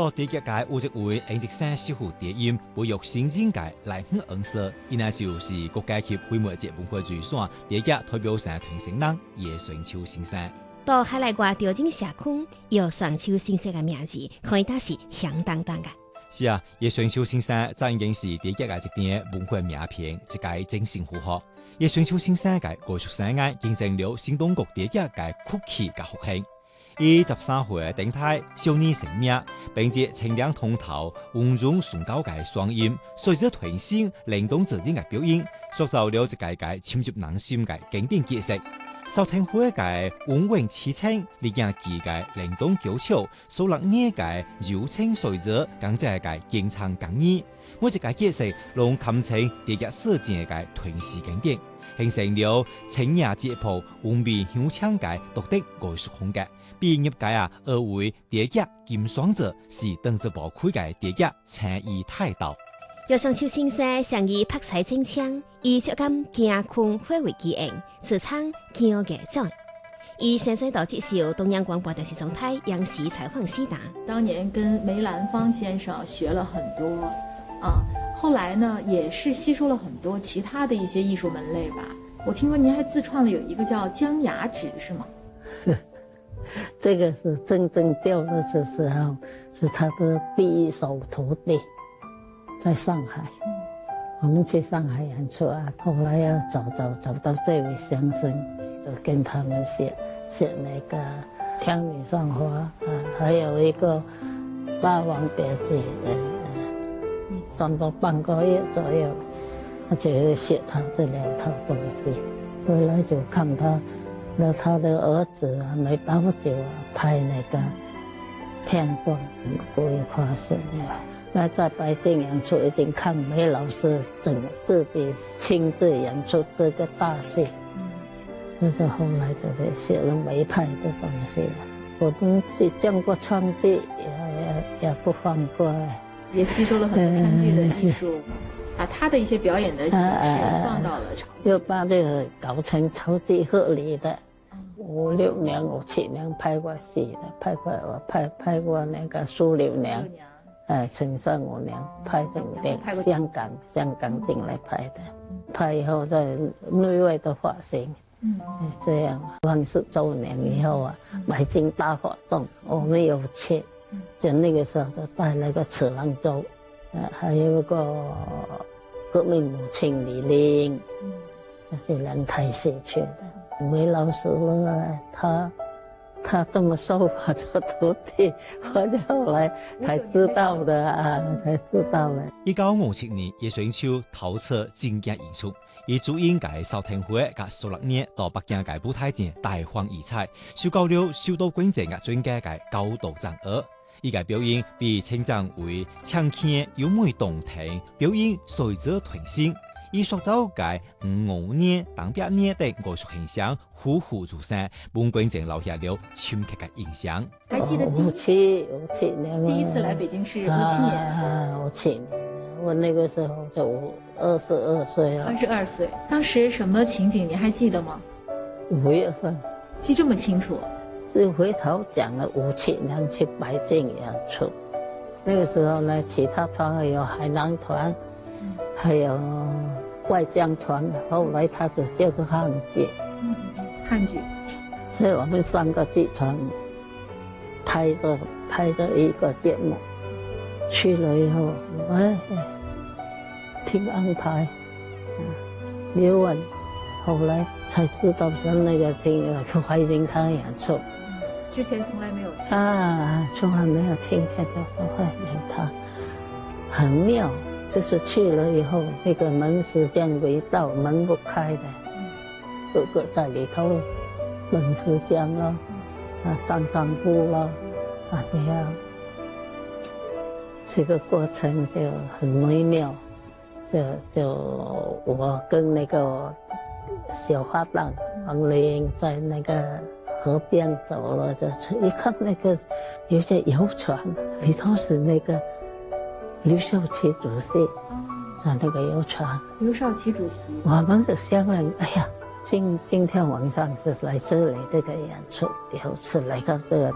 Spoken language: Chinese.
到第一屆乌节会演职生小虎蝶音培育新境界来向红色，伊那就是国家级规模节文化最选第一届代表社团成人叶顺秋先生。 到海内外调整社区，叶顺秋先生的名字可以打是响当当的。 是啊，叶顺秋先生早已经是第一届一点文化名片，一个精神符号。叶顺秋先生嘅艺术生涯见证了新中国第一届嘅崛起嘅复兴。以13岁登台少年成名，并且清亮通透、温润顺高嘅双音，随着团心灵动自然嘅表演，塑造了一个深入人心嘅经典角色。邵廷辉嘅温文凄清，李亚基嘅灵动娇俏，苏勒涅嘅柔情随着，更加嘅经常感意。每一个角色拢堪称第一世界嘅团视经典，形成了清雅节谱、温美香腔嘅独特艺术风格。比业界而为第一届金双者，是当之无愧嘅第一诚意态度。 叶顺秋先生常以拍彩真枪，以质感惊困化为基因，自称惊嘅仔。以先生到接受东央广播电视总台央视采访时答： 当年跟梅兰芳先生学了很多后来呢也是吸收了很多其他的一些艺术门类吧。我听说您还自创的有一个叫江雅纸，是吗？ 这个是真正教的时候，是他的第一手徒弟，在上海。我们去上海演出后来要找到这位先生，就跟他们写那个《天女散花》还有一个《霸王别姬》上到半个月左右，他就写他这2套东西。回来就看他的儿子梅葆玖拍那个片段，过于夸饰。那在北京演出已经看梅老师自己亲自演出这个大戏，那就后来就是写了梅派的东西了。我们去见过川剧，也不放过， 也吸收了很多川剧的艺术，把他的一些表演的形式放到了场， 就把这个搞成超级合理的。5、6年、5、7年拍过戏的，拍过那个《苏六娘》。陈胜5年拍成电影，香港进来拍的，拍以后在内外的发行，这样40周年以后北京大活动，我们有去，就那个时候就带了个次郎舟，还有一个革命母亲李玲，那些人抬戏去的。梅老师呢，他这么受我做徒弟，我就后来才知道的才知道了。 1957年，叶顺秋头次正式演出，以主演嘅邵廷辉及苏勒涅到北京嘅舞台前大放异彩，受到了许多观众嘅专家嘅高度赞赏。伊嘅表演被称赞为强健、优美动听，表演随着团心。以塑造嘅5年、200年的艺术形象虎虎如山，帮观众留下了深刻嘅印象。 还记得 57年第一次来北京是57年 ，57年，我那个时候就22岁了。 22岁，当时什么情景你还记得吗 ？5月份， 记这么清楚？ 就回头讲了57年去北京演出，那个时候呢，其他团还有海南团，还有外江团，后来他只叫做汉剧。 汉剧， 所以我们3个剧团拍着一个节目，去了以后，听安排，刘问，后来才知道是那个怀金堂演出， 之前从来没有去从来没有听见叫做怀金堂，很妙。就是去了以后，那个门时间未到，门不开的，个个在里头等时间了，上步了，这样，这个过程就很美妙。就我跟那个小花旦王丽英在那个河边走了，就一看那个有些游船，里头是那个刘少奇主席在那个游船。 刘少奇主席， 我们就商量，哎呀，今天晚上是来这里这个演出，以后是来到这个